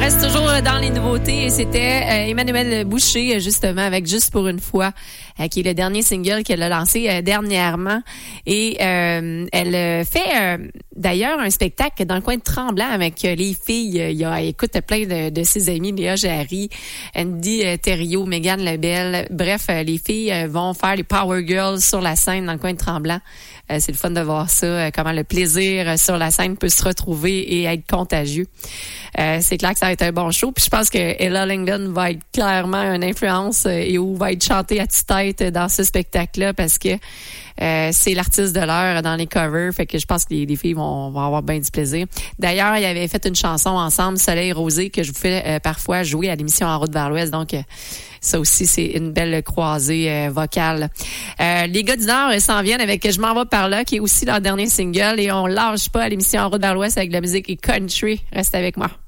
reste toujours dans les nouveautés et c'était Emmanuelle Boucher, justement, avec Juste pour une fois, qui est le dernier single qu'elle a lancé dernièrement. Et elle fait d'ailleurs un spectacle dans le coin de Tremblant avec les filles. Il y a, écoute, plein de ses amis, Léa Jarry, Andy Thériault, Mégane Lebel. Bref, les filles vont faire les Power Girls sur la scène dans le coin de Tremblant. C'est le fun de voir ça, comment le plaisir sur la scène peut se retrouver et être contagieux. C'est clair que ça va être un bon show. Puis je pense que Ella Langdon va être clairement une influence et où va être chantée à tue-tête dans ce spectacle-là parce que c'est l'artiste de l'heure dans les covers. Fait que je pense que les filles vont avoir bien du plaisir. D'ailleurs, ils avaient fait une chanson ensemble, Soleil Rosé, que je vous fais parfois jouer à l'émission En route vers l'Ouest. Donc, ça aussi, c'est une belle croisée vocale. Les gars du Nord s'en viennent avec Je m'en vais par là, qui est aussi leur dernier single. Et on lâche pas à l'émission En route vers l'Ouest avec de la musique et country. Reste avec moi.